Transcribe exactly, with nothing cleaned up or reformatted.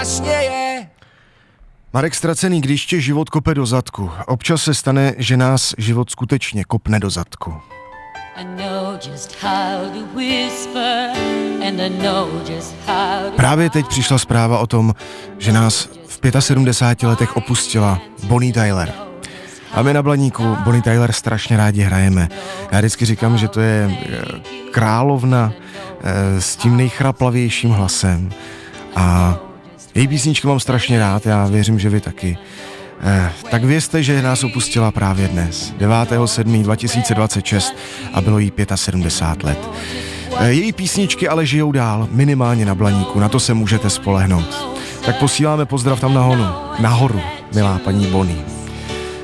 směje. Marek Ztracený, když tě život kope do zadku. Občas se stane, že nás život skutečně kopne do zadku. Právě teď přišla zpráva o tom, že nás v sedmdesáti pěti letech opustila Bonnie Tyler. A my na Blaníku Bonnie Tyler strašně rádi hrajeme. Já vždycky říkám, že to je královna s tím nejchraplavějším hlasem. A její písničky mám strašně rád, já věřím, že vy taky. Eh, tak vězte, že nás opustila právě dnes, devátého sedmého dva tisíce dvacet šest, a bylo jí sedmdesát pět let. Eh, její písničky ale žijou dál, minimálně na Blaníku, na to se můžete spolehnout. Tak posíláme pozdrav tam nahoru, nahoru, milá paní Bonnie.